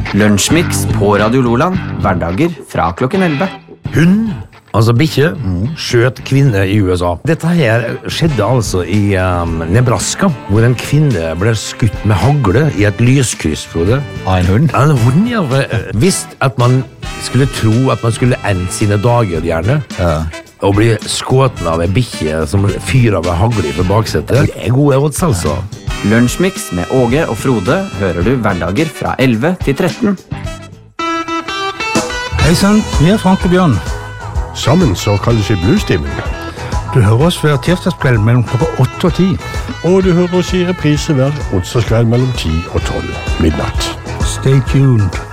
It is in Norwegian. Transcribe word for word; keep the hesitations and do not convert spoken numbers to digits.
Lunsjmix på Radio Loland, hverdager fra klokken elleve. Hund, altså bikkje, skjøt kvinne i U S A. Dette her skjedde altså i um, Nebraska, hvor en kvinne ble skutt med hagle i et lyskryss, Frode. Av en hund? En hund, ja. Visst at man skulle tro at man skulle ende sine dager, gjerne. Ja. Og bli skåten av en bikkje som fyrer med hagle fra baksetet. Det er gode odds, altså. Lunsjmix med Åge og Frode hører du hverdager fra elleve til tretten. Hei sann, vi er Frank og Bjørn. Sammen så kalles vi Bluestimen. Du hører oss hver tirsdagskveld mellom klokka åtte og ti. Og du hører oss i reprise hver onsdagskveld mellom ti og tolv midnatt. Stay tuned.